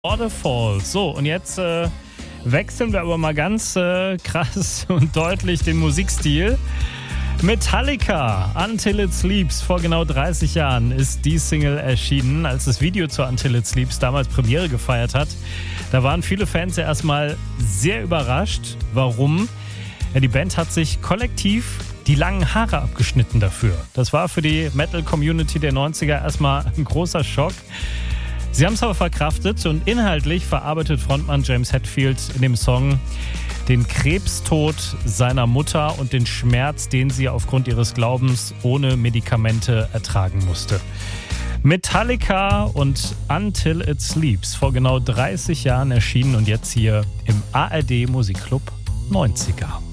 Waterfall. So, und jetzt wechseln wir aber mal ganz krass und deutlich den Musikstil. Metallica, Until It Sleeps. Vor genau 30 Jahren ist die Single erschienen, als das Video zu Until It Sleeps damals Premiere gefeiert hat. Da waren viele Fans ja erstmal sehr überrascht. Warum? Ja, die Band hat sich kollektiv die langen Haare abgeschnitten dafür. Das war für die Metal-Community der 90er erstmal ein großer Schock. Sie haben es aber verkraftet und inhaltlich verarbeitet Frontmann James Hetfield in dem Song den Krebstod seiner Mutter und den Schmerz, den sie aufgrund ihres Glaubens ohne Medikamente ertragen musste. Metallica und Until It Sleeps, vor genau 30 Jahren erschienen und jetzt hier im ARD Musikclub 90er.